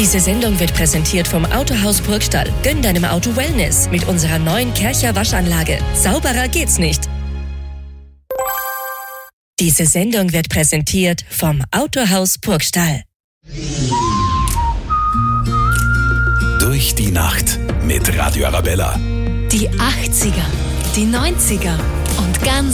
Diese Sendung wird präsentiert vom Autohaus Burgstall. Gönn deinem Auto Wellness mit unserer neuen Kärcher Waschanlage. Sauberer geht's nicht. Diese Sendung wird präsentiert vom Autohaus Burgstall. Durch die Nacht mit Radio Arabella. Die 80er, die 90er und ganz